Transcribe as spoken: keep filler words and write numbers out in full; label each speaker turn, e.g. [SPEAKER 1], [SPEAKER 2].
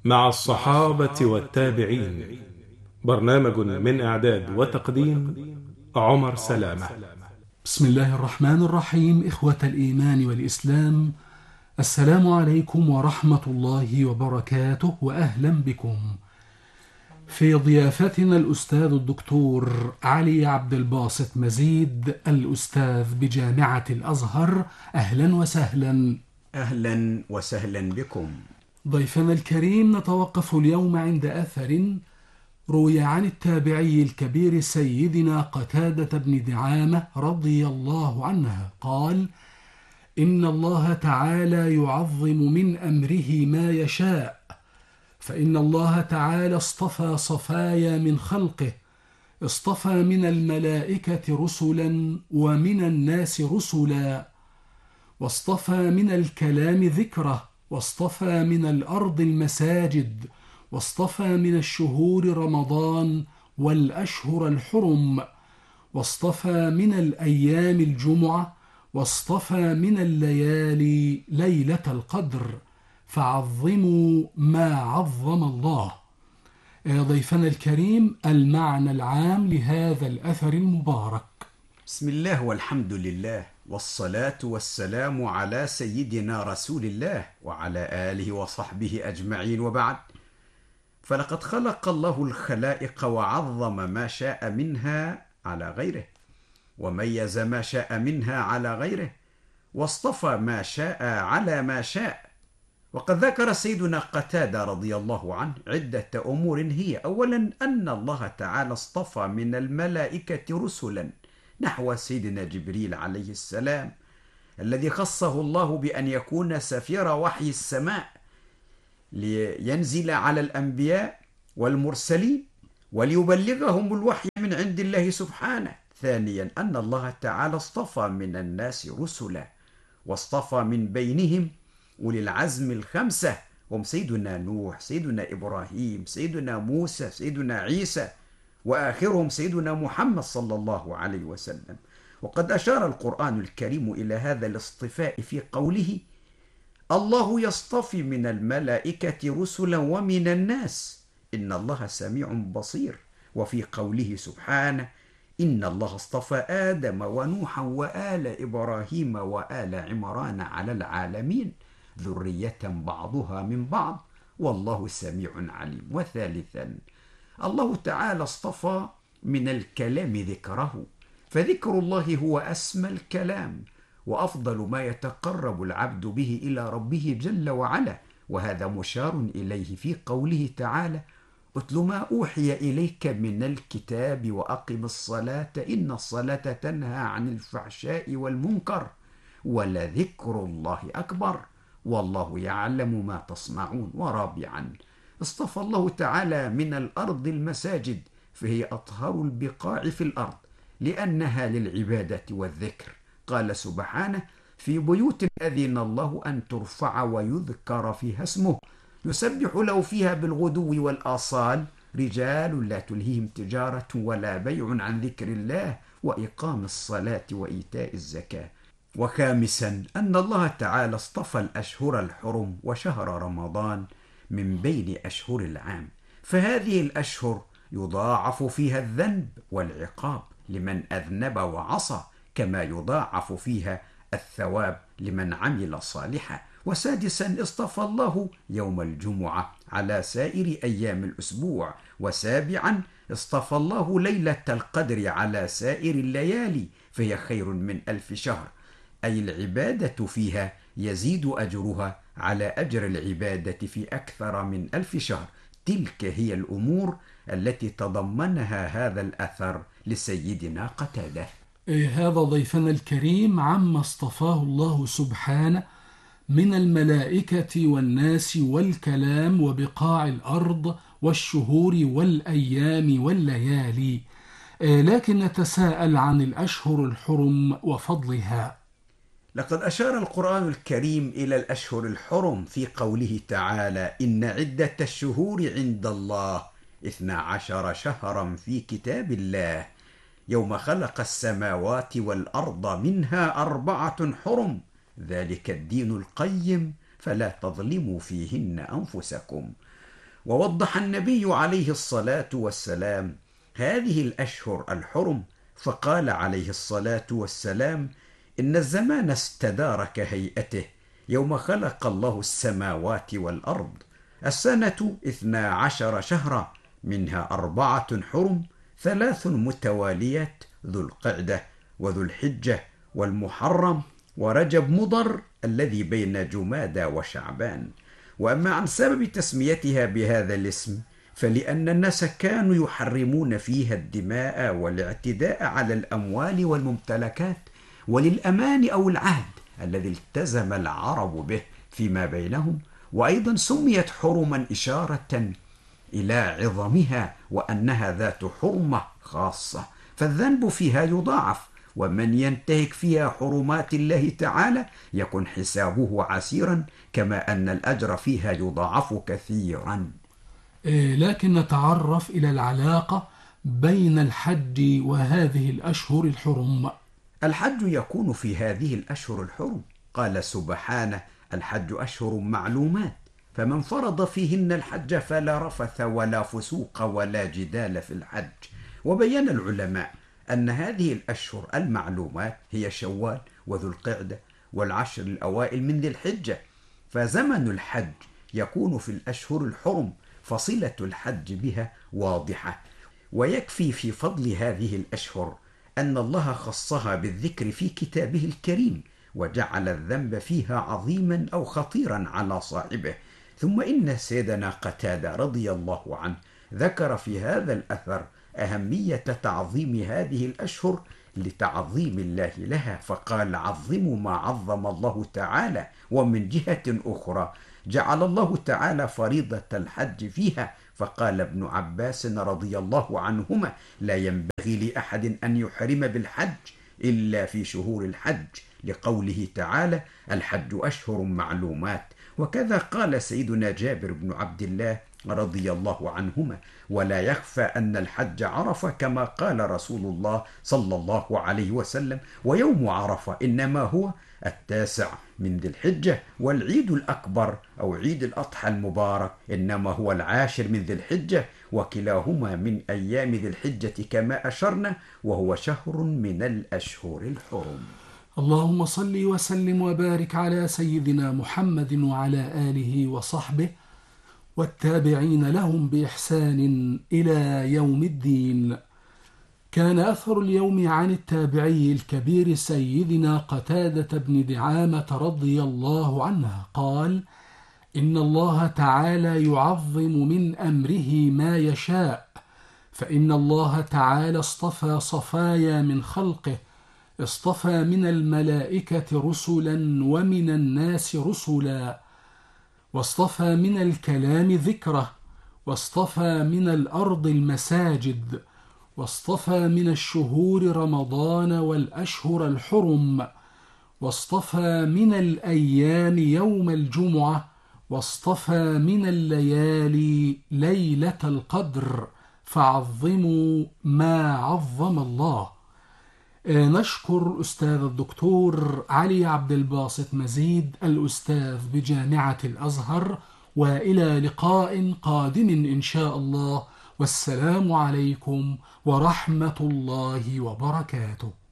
[SPEAKER 1] مع الصحابة والتابعين. برنامج من إعداد وتقديم عمر سلامة.
[SPEAKER 2] بسم الله الرحمن الرحيم. إخوة الإيمان والإسلام، السلام عليكم ورحمة الله وبركاته، وأهلا بكم في ضيافتنا الأستاذ الدكتور علي عبد الباسط مزيد، الأستاذ بجامعة الأزهر. أهلا وسهلا.
[SPEAKER 3] أهلا وسهلا بكم.
[SPEAKER 2] ضيفنا الكريم، نتوقف اليوم عند أثر روي عن التابعي الكبير سيدنا قتادة بن دعامة رضي الله عنه قال: إن الله تعالى يعظم من أمره ما يشاء، فإن الله تعالى اصطفى صفايا من خلقه، اصطفى من الملائكة رسلا ومن الناس رسلا، واصطفى من الكلام ذكره، واصطفى من الأرض المساجد، واصطفى من الشهور رمضان والأشهر الحرم، واصطفى من الأيام الجمعة، واصطفى من الليالي ليلة القدر، فعظموا ما عظم الله. يا ضيفنا الكريم، المعنى العام لهذا الأثر المبارك.
[SPEAKER 3] بسم الله والحمد لله، والصلاة والسلام على سيدنا رسول الله وعلى آله وصحبه أجمعين، وبعد. فلقد خلق الله الخلائق وعظم ما شاء منها على غيره، وميز ما شاء منها على غيره، واصطفى ما شاء على ما شاء. وقد ذكر سيدنا قتادة رضي الله عنه عدة أمور، هي أولا أن الله تعالى اصطفى من الملائكة رسلا نحو سيدنا جبريل عليه السلام، الذي خصه الله بأن يكون سفير وحي السماء لينزل على الأنبياء والمرسلين وليبلغهم الوحي من عند الله سبحانه. ثانيا أن الله تعالى اصطفى من الناس رسلا، واصطفى من بينهم أولي العزم الخمسة، هم سيدنا نوح، سيدنا إبراهيم، سيدنا موسى، سيدنا عيسى، وآخرهم سيدنا محمد صلى الله عليه وسلم. وقد أشار القرآن الكريم إلى هذا الاصطفاء في قوله: الله يصطفي من الملائكة رسلا ومن الناس إن الله سميع بصير. وفي قوله سبحانه: إن الله اصطفى آدم ونوحا وآل إبراهيم وآل عمران على العالمين ذرية بعضها من بعض والله سميع عليم. وثالثا الله تعالى اصطفى من الكلام ذكره، فذكر الله هو أسمى الكلام وأفضل ما يتقرب العبد به إلى ربه جل وعلا، وهذا مشار إليه في قوله تعالى: اتل ما أوحي إليك من الكتاب وأقم الصلاة إن الصلاة تنهى عن الفحشاء والمنكر ولذكر الله أكبر والله يعلم ما تصنعون. ورابعا اصطفى الله تعالى من الأرض المساجد، فهي أطهر البقاع في الأرض لأنها للعبادة والذكر. قال سبحانه: في بيوت أذن الله أن ترفع ويذكر فيها اسمه يسبح له فيها بالغدو والآصال رجال لا تلهيهم تجارة ولا بيع عن ذكر الله وإقام الصلاة وإيتاء الزكاة. وخامسا أن الله تعالى اصطفى الأشهر الحرم وشهر رمضان من بين أشهر العام، فهذه الأشهر يضاعف فيها الذنب والعقاب لمن أذنب وعصى، كما يضاعف فيها الثواب لمن عمل صالحا. وسادسا اصطفى الله يوم الجمعة على سائر أيام الأسبوع. وسابعا اصطفى الله ليلة القدر على سائر الليالي، فهي خير من ألف شهر، أي العبادة فيها يزيد أجرها على أجر العبادة في أكثر من ألف شهر. تلك هي الأمور التي تضمنها هذا الأثر لسيدنا قتادة.
[SPEAKER 2] هذا ضيفنا الكريم عما اصطفاه الله سبحانه من الملائكة والناس والكلام وبقاع الأرض والشهور والأيام والليالي، لكن نتساءل عن الأشهر الحرم وفضلها.
[SPEAKER 3] لقد أشار القرآن الكريم إلى الأشهر الحرم في قوله تعالى: إن عدة الشهور عند الله اثنا عشر شهرا في كتاب الله يوم خلق السماوات والأرض منها أربعة حرم ذلك الدين القيم فلا تظلموا فيهن أنفسكم. ووضح النبي عليه الصلاة والسلام هذه الأشهر الحرم، فقال عليه الصلاة والسلام: إن الزمان استدار كهيئته يوم خلق الله السماوات والأرض، السنة اثنا عشر شهرا، منها أربعة حرم، ثلاث متواليات، ذو القعدة وذو الحجة والمحرم ورجب مضر الذي بين جمادى وشعبان. وأما عن سبب تسميتها بهذا الاسم فلأن الناس كانوا يحرمون فيها الدماء والاعتداء على الأموال والممتلكات، وللأمان أو العهد الذي التزم العرب به فيما بينهم. وأيضا سميت حرما إشارة إلى عظمها وأنها ذات حرمة خاصة، فالذنب فيها يضاعف، ومن ينتهك فيها حرمات الله تعالى يكون حسابه عسيرا، كما أن الأجر فيها يضاعف كثيرا.
[SPEAKER 2] لكن نتعرف إلى العلاقة بين الحج وهذه الأشهر الحرم.
[SPEAKER 3] الحج يكون في هذه الأشهر الحرم، قال سبحانه: الحج أشهر معلومات، فمن فرض فيهن الحج فلا رفث ولا فسوق ولا جدال في الحج. وبين العلماء أن هذه الأشهر المعلومات هي شوال وذو القعدة والعشر الأوائل من ذي الحجة، فزمن الحج يكون في الأشهر الحرم، فصلة الحج بها واضحة. ويكفي في فضل هذه الأشهر أن الله خصها بالذكر في كتابه الكريم، وجعل الذنب فيها عظيما أو خطيرا على صاحبه. ثم إن سيدنا قتادة رضي الله عنه ذكر في هذا الأثر أهمية تعظيم هذه الأشهر لتعظيم الله لها، فقال: عظموا ما عظم الله تعالى. ومن جهة أخرى جعل الله تعالى فريضة الحج فيها، فقال ابن عباس رضي الله عنهما: لا ينبغي لأحد أن يحرم بالحج إلا في شهور الحج، لقوله تعالى: الحج أشهر معلومات. وكذا قال سيدنا جابر بن عبد الله رضي الله عنهما: ولا يخفى أن الحج عرفة، كما قال رسول الله صلى الله عليه وسلم: ويوم عرفة إنما هو التاسع من ذي الحجة، والعيد الأكبر أو عيد الأضحى المبارك إنما هو العاشر من ذي الحجة، وكلاهما من أيام ذي الحجة كما أشرنا، وهو شهر من الأشهر الحرم.
[SPEAKER 2] اللهم صل وسلم وبارك على سيدنا محمد وعلى آله وصحبه والتابعين لهم بإحسان إلى يوم الدين. كان أثر اليوم عن التابعي الكبير سيدنا قتادة بن دعامة رضي الله عنه قال: إن الله تعالى يعظم من أمره ما يشاء، فإن الله تعالى اصطفى صفايا من خلقه، اصطفى من الملائكة رسلا ومن الناس رسلا، واصطفى من الكلام ذكره، واصطفى من الأرض المساجد، واصطفى من الشهور رمضان والأشهر الحرم، واصطفى من الأيام يوم الجمعة، واصطفى من الليالي ليلة القدر، فعظموا ما عظم الله. نشكر الأستاذ الدكتور علي عبد الباسط مزيد الأستاذ بجامعة الأزهر، وإلى لقاء قادم إن شاء الله، والسلام عليكم ورحمة الله وبركاته.